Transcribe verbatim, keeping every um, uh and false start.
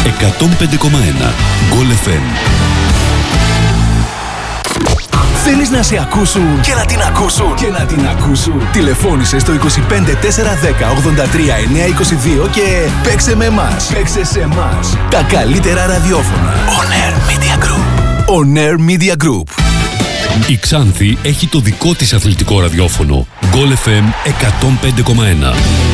εκατόν πέντε κόμμα ένα Goal εφ εμ. Θέλεις να σε ακούσουν και να την ακούσουν και να την ακούσουν. Τηλεφώνησε στο είκοσι πέντε τετρακόσια δέκα ογδόντα τρία εννιακόσια είκοσι δύο και παίξε με εμάς. Παίξε σε εμάς. Τα καλύτερα ραδιόφωνα. On Air Media Group. On Air Media Group. Η Ξάνθη έχει το δικό της αθλητικό ραδιόφωνο. Goal εφ εμ εκατόν πέντε κόμμα ένα.